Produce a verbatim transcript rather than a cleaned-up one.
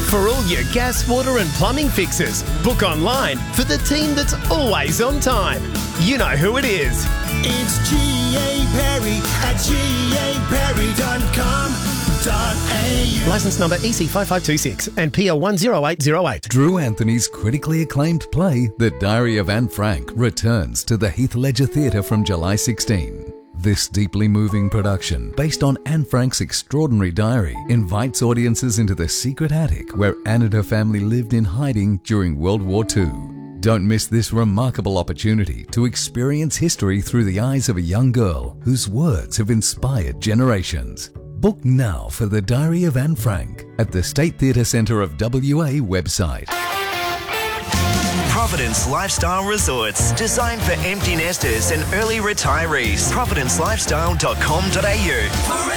For all your gas, water and plumbing fixes, book online for the team that's always on time. You know who it is. It's G A Perry at G A Perry dot com dot A U. Licence number E C five five two six and P L one zero eight zero eight. Drew Anthony's critically acclaimed play, The Diary of Anne Frank, returns to the Heath Ledger Theatre from July sixteenth. This deeply moving production, based on Anne Frank's extraordinary diary, invites audiences into the secret attic where Anne and her family lived in hiding during World War Two. Don't miss this remarkable opportunity to experience history through the eyes of a young girl whose words have inspired generations. Book now for The Diary of Anne Frank at the State Theatre Centre of W A website. Providence Lifestyle Resorts, designed for empty nesters and early retirees. providence lifestyle dot com dot A U.